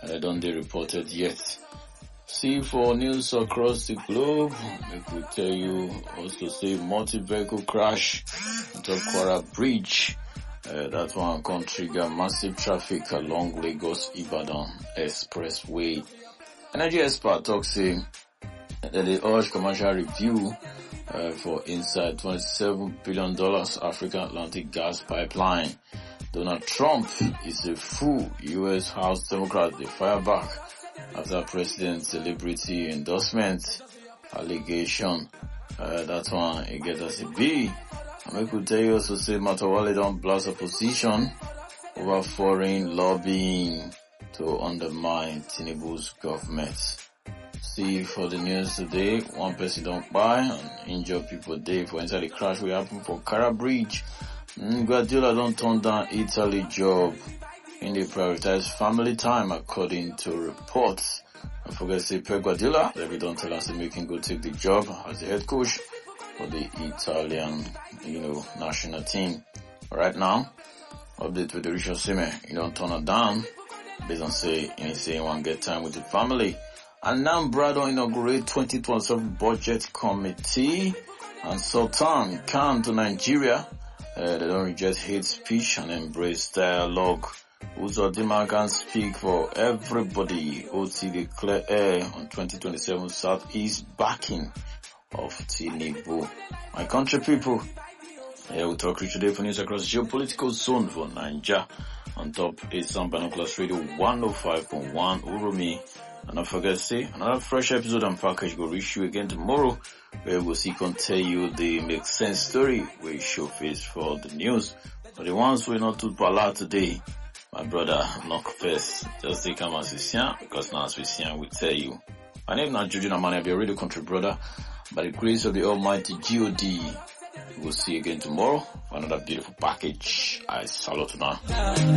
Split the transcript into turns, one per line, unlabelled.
don't they reported yet. See, for news across the globe, we could tell you also say multi-vehicle crash on top Kwara Bridge. That one can trigger massive traffic along Lagos-Ibadan Expressway. Energy expert talks saying that they urge commercial review for inside $27 billion African Atlantic gas pipeline. Donald Trump is a fool. U.S. House Democrats, they fire back after President's celebrity endorsement allegation. That one, it gets us a B. And we could tell you also say Matawale don't blast opposition over foreign lobbying to undermine Tinubu's government. See, for the news today, one person don't buy and injure people day for inside the crash will happen for Kwara Bridge. Guardiola don't turn down Italy job in the prioritized family time according to reports. And forget to say Pep Guardiola, they don't tell us they can go take the job as the head coach for the Italian, national team. Right now, update with the Richard Sime, don't turn it down based on say he want to get time with the family. And now Brado inaugurate 2027 budget committee and Sultan Khan to Nigeria. They don't reject hate speech and embrace dialogue. Uzodinma can speak for everybody. OT declare air on 2027 Southeast backing of Tinubu. My country people, we'll talk today for news across geopolitical zone for Nigeria. On top is some Binoculars Radio 105.1 Urumi. And don't forget to say, another fresh episode and package will reach you again tomorrow, where we'll tell you the make sense story we show face for the news. For the ones who are not too pala today, my brother, knock first. Just say come as we see, because now as we see, we tell you. My name is not Jojo Namani, I'll be a radio country brother. By the grace of the Almighty God, we'll see you again tomorrow for another beautiful package. I salute now.